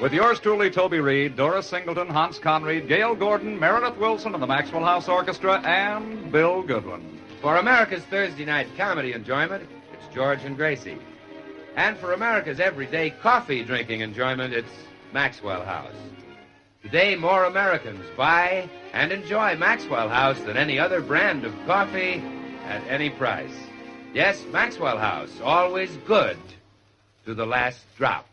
With yours truly, Toby Reed, Doris Singleton, Hans Conried, Gail Gordon, Meredith Wilson and the Maxwell House Orchestra, and Bill Goodwin. For America's Thursday night comedy enjoyment, it's George and Gracie. And for America's everyday coffee drinking enjoyment, it's Maxwell House. Today, more Americans buy and enjoy Maxwell House than any other brand of coffee at any price. Yes, Maxwell House, always good to the last drop.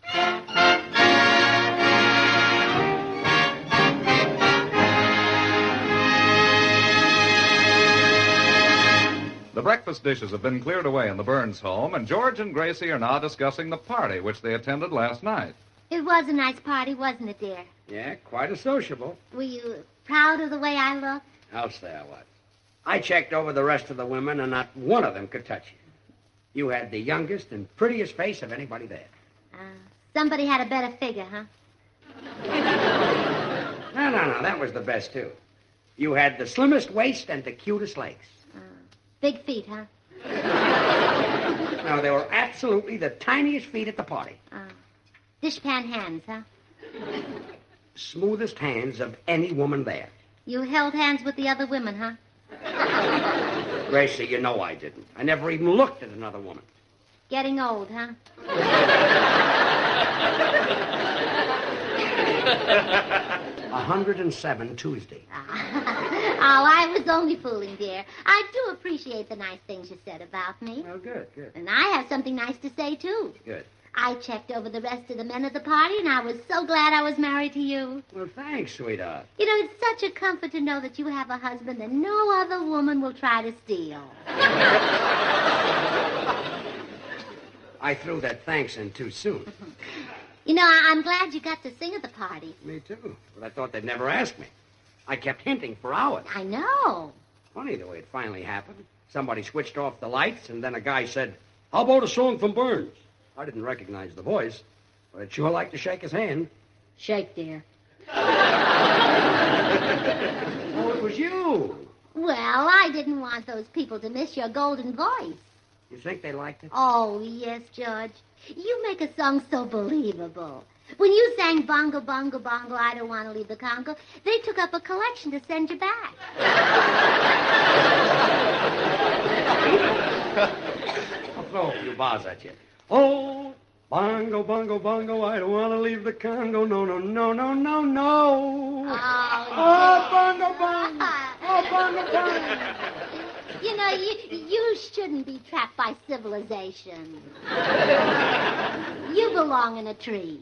The breakfast dishes have been cleared away in the Burns home, and George and Gracie are now discussing the party which they attended last night. It was a nice party, wasn't it, dear? Yeah, quite a sociable. Were you proud of the way I looked? I'll say I was. I checked over the rest of the women, and not one of them could touch you. You had the youngest and prettiest face of anybody there. Somebody had a better figure, huh? No, that was the best, too. You had the slimmest waist and the cutest legs. Big feet, huh? No, they were absolutely the tiniest feet at the party. Dishpan hands, huh? Smoothest hands of any woman there. You held hands with the other women, huh? Gracie, you know I didn't. I never even looked at another woman. Getting old, huh? 107 Tuesday. Oh, I was only fooling, dear. I do appreciate the nice things you said about me. Oh, good. And I have something nice to say, too. Good. I checked over the rest of the men at the party, and I was so glad I was married to you. Well, thanks, sweetheart. You know, it's such a comfort to know that you have a husband that no other woman will try to steal. I threw that thanks in too soon. You know, I'm glad you got to sing at the party. Me too. But I thought they'd never ask me. I kept hinting for hours. I know. Funny the way it finally happened. Somebody switched off the lights, and then a guy said, "How about a song from Burns?" I didn't recognize the voice, but I'd sure like to shake his hand. Shake, dear. Oh, it was you. Well, I didn't want those people to miss your golden voice. You think they liked it? Oh, yes, George. You make a song so believable. When you sang Bongo, Bongo, Bongo, I Don't Want to Leave the Congo, they took up a collection to send you back. I'll throw a few bars at you. Oh, bongo, bongo, bongo, I don't want to leave the Congo. No, no, no, no, no, no. Oh, bongo, bongo. Oh, bongo, bongo. You know, you shouldn't be trapped by civilization. You belong in a tree.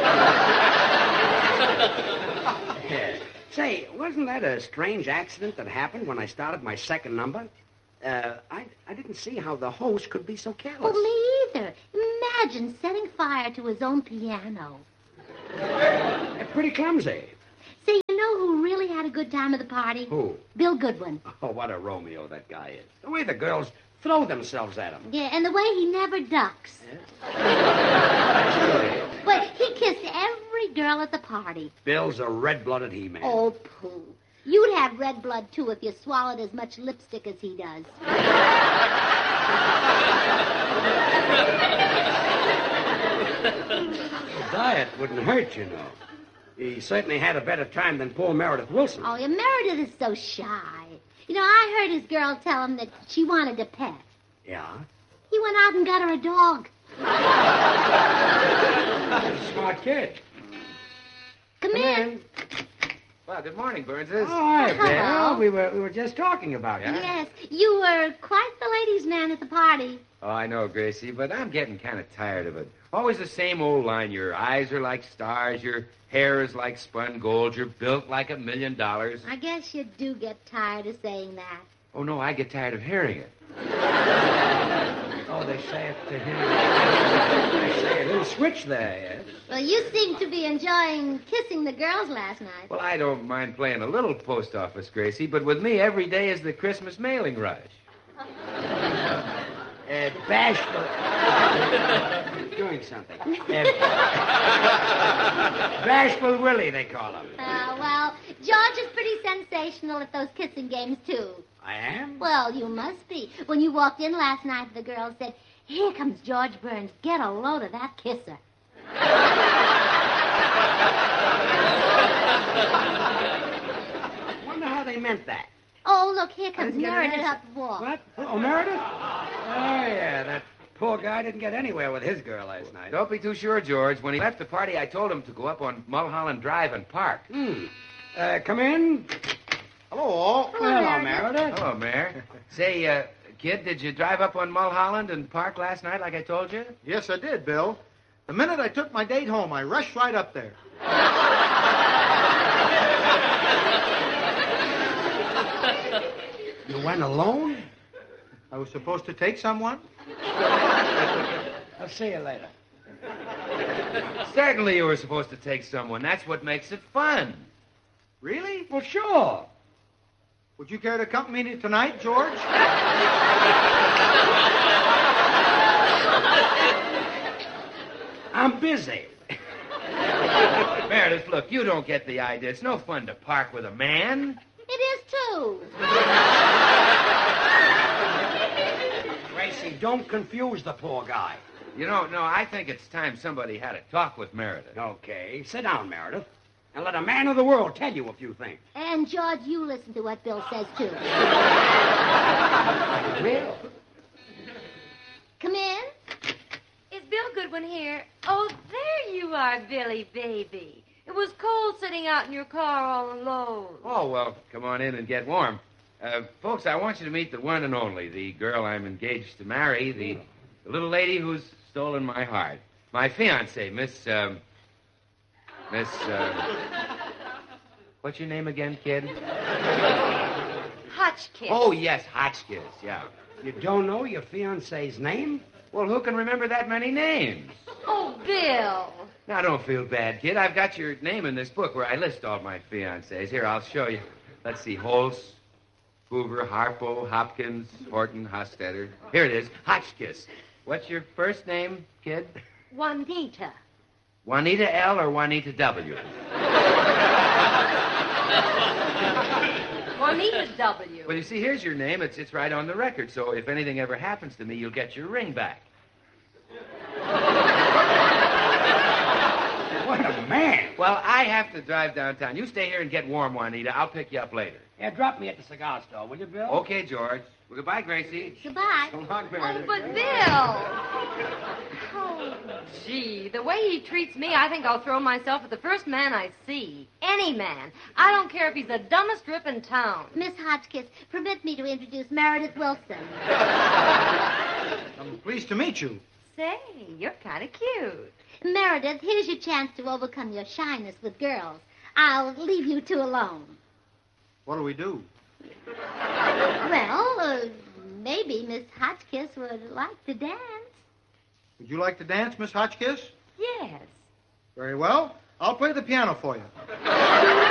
Yeah. Say, wasn't that a strange accident that happened when I started my second number? I didn't see how the host could be so careless. Oh, me either. Imagine setting fire to his own piano. Pretty clumsy. Say, you know who really had a good time at the party? Who? Bill Goodwin. Oh, what a Romeo that guy is. The way the girls throw themselves at him. Yeah, and the way he never ducks. Yeah. But he kissed every girl at the party. Bill's a red-blooded he-man. Oh, pooh. You'd have red blood, too, if you swallowed as much lipstick as he does. The diet wouldn't hurt, you know. He certainly had a better time than poor Meredith Wilson. Oh, yeah, Meredith is so shy. You know, I heard his girl tell him that she wanted a pet. Yeah? He went out and got her a dog. Smart kid. Come in. Well, good morning, Burnses. Oh, hi, Bill. Hello. We were just talking about you. Yes, you were quite the ladies' man at the party. Oh, I know, Gracie, but I'm getting kind of tired of it. Always the same old line. Your eyes are like stars. Your hair is like spun gold. You're built like $1 million. I guess you do get tired of saying that. Oh, no, I get tired of hearing it. Oh, they say it to him. They say a little switch there, yes? Well, you seem to be enjoying kissing the girls last night. Well, I don't mind playing a little post office, Gracie, but with me, every day is the Christmas mailing rush. Bashful. Doing something. Bashful Willie, they call him. Well, George is pretty sensational at those kissing games, too. I am? Well, you must be. When you walked in last night, the girl said, "Here comes George Burns. Get a load of that kisser." Wonder how they meant that. Oh, look, here comes didn't get an Meredith answer. up the wall. What? Oh, Meredith? Oh, yeah, that poor guy didn't get anywhere with his girl last night. Don't be too sure, George. When he left the party, I told him to go up on Mulholland Drive and park. Come in. Hello, all. Hello, Meredith. Hello, Mayor. Say, kid, did you drive up on Mulholland and park last night like I told you? Yes, I did, Bill. The minute I took my date home, I rushed right up there. You went alone? I was supposed to take someone. I'll see you later. Certainly you were supposed to take someone. That's what makes it fun. Really? Well, sure. Would you care to accompany me tonight, George? I'm busy. Meredith, look, you don't get the idea. It's no fun to park with a man. It is, too. Gracie, don't confuse the poor guy. You know, no, I think it's time somebody had a talk with Meredith. Okay, sit down, Meredith, and let a man of the world tell you a few things. And, George, you listen to what Bill says, too. Bill? Come in. Is Bill Goodwin here? Oh, there you are, Billy, baby. It was cold sitting out in your car all alone. Oh, well, come on in and get warm. Folks, I want you to meet the one and only, the girl I'm engaged to marry, the little lady who's stolen my heart. My fiancée, what's your name again, kid? Hotchkiss. Oh, yes, Hotchkiss, yeah. You don't know your fiancé's name? Well, who can remember that many names? Oh, Bill. Now, don't feel bad, kid. I've got your name in this book where I list all my fiancés. Here, I'll show you. Let's see, Holtz, Hoover, Harpo, Hopkins, Horton, Hostetter. Here it is, Hotchkiss. What's your first name, kid? Juanita. Juanita L. or Juanita W? Juanita W. Well, you see, here's your name. It's right on the record, so if anything ever happens to me, you'll get your ring back. What a man. Well, I have to drive downtown. You stay here and get warm, Juanita. I'll pick you up later. Yeah, drop me at the cigar store, will you, Bill? Okay, George. Well, goodbye, Gracie. Goodbye. So long, Oh, Meredith. but Bill. Oh, gee, the way he treats me, I think I'll throw myself at the first man I see. Any man. I don't care if he's the dumbest rip in town. Miss Hotchkiss, permit me to introduce Meredith Wilson. I'm pleased to meet you. Say, you're kind of cute. Meredith, here's your chance to overcome your shyness with girls. I'll leave you two alone. What do we do? Well, maybe Miss Hotchkiss would like to dance. Would you like to dance, Miss Hotchkiss? Yes. Very well. I'll play the piano for you.